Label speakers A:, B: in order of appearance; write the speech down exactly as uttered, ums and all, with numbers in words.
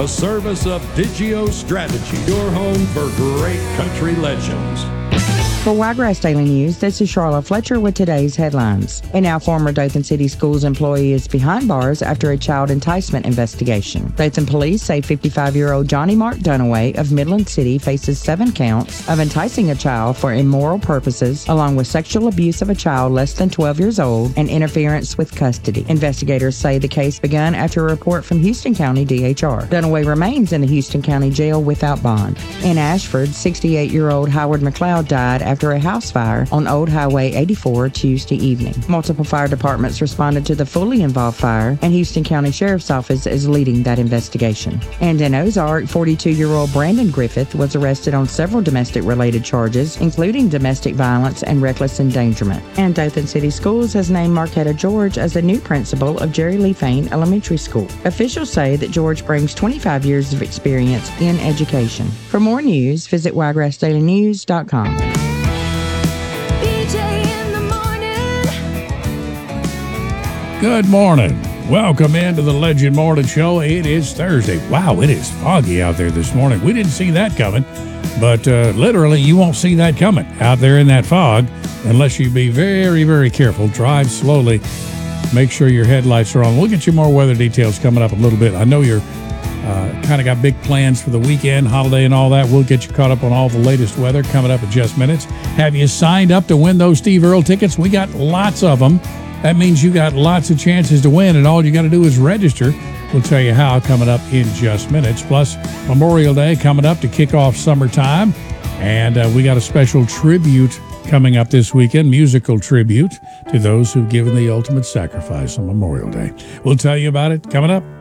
A: A service of Digio Strategy, your home for great country legends.
B: For Wiregrass Daily News, this is Charlotte Fletcher with today's headlines. A now former Dothan City Schools employee is behind bars after a child enticement investigation. Dothan police say fifty-five-year-old Johnny Mark Dunaway of Midland City faces seven counts of enticing a child for immoral purposes, along with sexual abuse of a child less than twelve years old and interference with custody. Investigators say the case began after a report from Houston County D H R. Dunaway remains in the Houston County Jail without bond. In Ashford, sixty-eight-year-old Howard McLeod died after a house fire on Old Highway eighty-four Tuesday evening. Multiple fire departments responded to the fully involved fire, and Houston County Sheriff's Office is leading that investigation. And in Ozark, forty-two-year-old Brandon Griffith was arrested on several domestic-related charges, including domestic violence and reckless endangerment. And Dothan City Schools has named Marquetta George as the new principal of Jerry Lee Fain Elementary School. Officials say that George brings twenty-five years of experience in education. For more news, visit wiregrass daily news dot com.
C: Good morning. Welcome into the Legend Morning Show. It is Thursday. Wow, it is foggy out there this morning. We didn't see that coming, but uh, literally you won't see that coming out there in that fog unless you be very, very careful. Drive slowly. Make sure your headlights are on. We'll get you more weather details coming up a little bit. I know you're uh, kind of got big plans for the weekend, holiday, and all that. We'll get you caught up on all the latest weather coming up in just minutes. Have you signed up to win those Steve Earle tickets? We got lots of them. That means you got lots of chances to win, and all you got to do is register. We'll tell you how coming up in just minutes. Plus, Memorial Day coming up to kick off summertime, and uh, we got a special tribute coming up this weekend, musical tribute to those who've given the ultimate sacrifice on Memorial Day. We'll tell you about it coming up